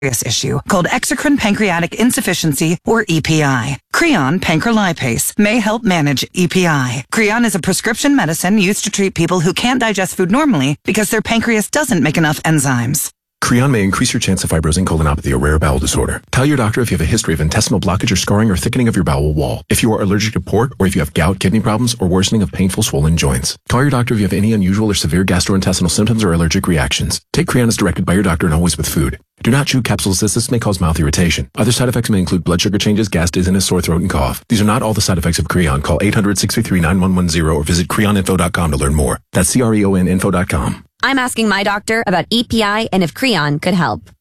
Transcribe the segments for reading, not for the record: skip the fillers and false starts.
issue called exocrine pancreatic insufficiency, or EPI. Creon pancrelipase may help manage EPI. Creon is a prescription medicine used to treat people who can't digest food normally because their pancreas doesn't make enough enzymes. Creon may increase your chance of fibrosing colonopathy, a rare bowel disorder. Tell your doctor if you have a history of intestinal blockage or scarring or thickening of your bowel wall. If you are allergic to pork, or if you have gout, kidney problems, or worsening of painful swollen joints. Call your doctor if you have any unusual or severe gastrointestinal symptoms or allergic reactions. Take Creon as directed by your doctor and always with food. Do not chew capsules as this may cause mouth irritation. Other side effects may include blood sugar changes, gas, dizziness, sore throat, and cough. These are not all the side effects of Creon. Call 800-633-9110 or visit creoninfo.com to learn more. That's CREONinfo.com. I'm asking my doctor about EPI and if Creon could help.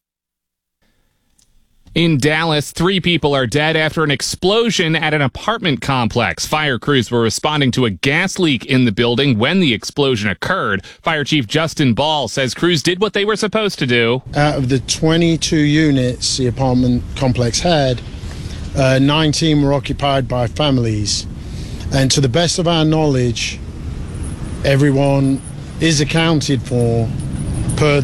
In Dallas, 3 people are dead after an explosion at an apartment complex. Fire crews were responding to a gas leak in the building when the explosion occurred. Fire Chief Justin Ball says crews did what they were supposed to do. Out of the 22 units the apartment complex had, 19 were occupied by families. And to the best of our knowledge, everyone is accounted for per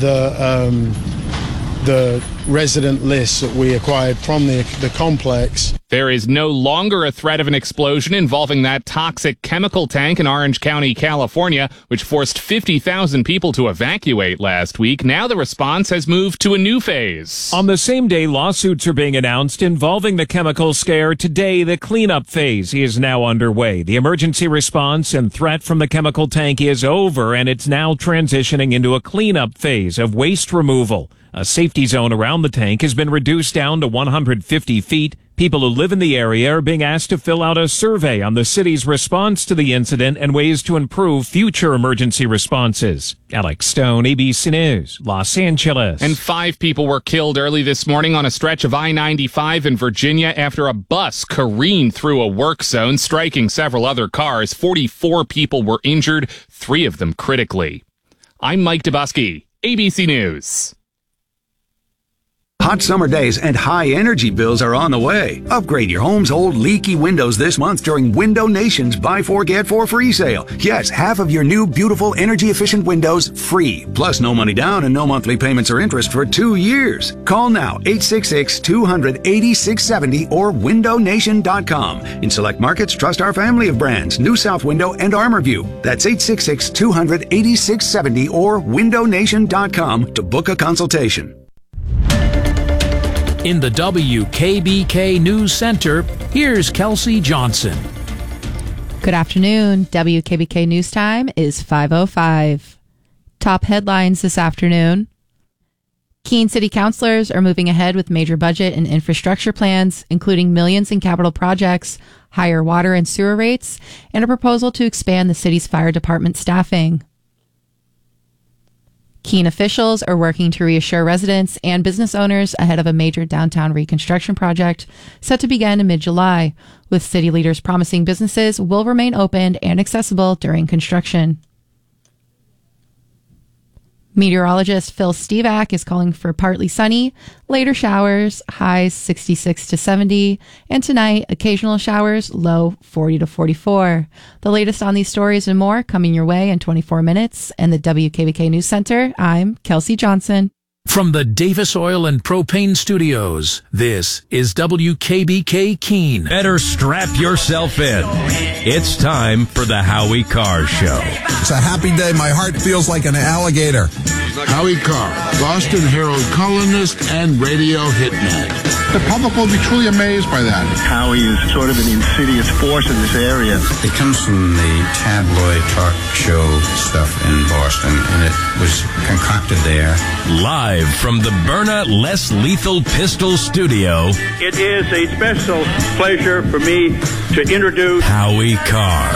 the resident list that we acquired from the complex. There is no longer a threat of an explosion involving that toxic chemical tank in Orange County, California, which forced 50,000 people to evacuate last week. Now the response has moved to a new phase. On the same day, lawsuits are being announced involving the chemical scare. Today, the cleanup phase is now underway. The emergency response and threat from the chemical tank is over, and it's now transitioning into a cleanup phase of waste removal. A safety zone around the tank has been reduced down to 150 feet. People who live in the area are being asked to fill out a survey on the city's response to the incident and ways to improve future emergency responses. Alex Stone, ABC News, Los Angeles. And 5 people were killed early this morning on a stretch of I-95 in Virginia after a bus careened through a work zone, striking several other cars. 44 people were injured, 3 of them critically. I'm Mike Dubosky, ABC News. Hot summer days and high energy bills are on the way. Upgrade your home's old leaky windows this month during Window Nation's Buy 4 Get 4 free sale. Yes, half of your new beautiful energy efficient windows free. Plus no money down and no monthly payments or interest for 2 years. Call now 866-200-8670 or windownation.com. In select markets, trust our family of brands, New South Window and ArmorView. That's 866-200-8670 or windownation.com to book a consultation. In the WKBK News Center, here's Kelsey Johnson. Good afternoon. WKBK News Time is 5:05. Top headlines this afternoon. Keene City councilors are moving ahead with major budget and infrastructure plans, including millions in capital projects, higher water and sewer rates, and a proposal to expand the city's fire department staffing. Keene officials are working to reassure residents and business owners ahead of a major downtown reconstruction project set to begin in mid-July, with city leaders promising businesses will remain open and accessible during construction. Meteorologist Phil Stevak is calling for partly sunny, later showers, highs 66 to 70, and tonight, occasional showers, low 40 to 44. The latest on these stories and more coming your way in 24 minutes. And the WKBK News Center, I'm Kelsey Johnson. From the Davis Oil and Propane Studios, this is WKBK Keene. Better strap yourself in. It's time for the Howie Carr Show. It's a happy day. My heart feels like an alligator. Howie Carr, Boston Herald columnist and radio hitman. The public will be truly amazed by that. Howie is sort of an insidious force in this area. It comes from the tabloid talk show stuff in Boston, and it was concocted there. Live from the Byrna Less Lethal Pistol Studio, it is a special pleasure for me to introduce Howie Carr.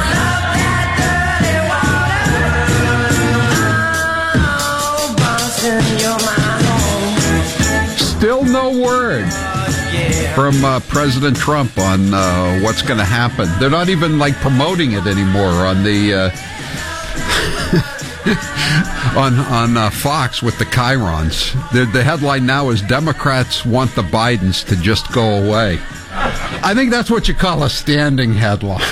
Still no word from President Trump on what's going to happen. They're not even promoting it anymore on the on Fox with the chyrons. The headline now is Democrats want the Bidens to just go away. I think that's what you call a standing headline.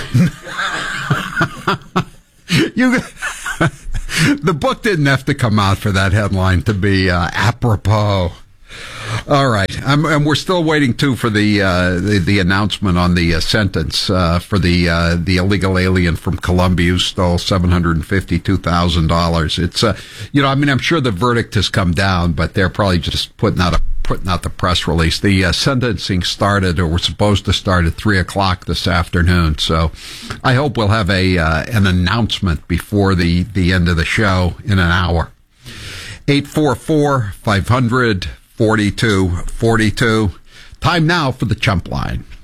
The book didn't have to come out for that headline to be apropos. All right, and we're still waiting too for the announcement on the sentence for the illegal alien from Colombia who stole $752,000. It's I'm sure the verdict has come down, but they're probably just putting out the press release. The sentencing started, or was supposed to start at 3:00 this afternoon. So I hope we'll have an announcement before the end of the show in an hour. 844-500-4242. Time now for the Chump Line.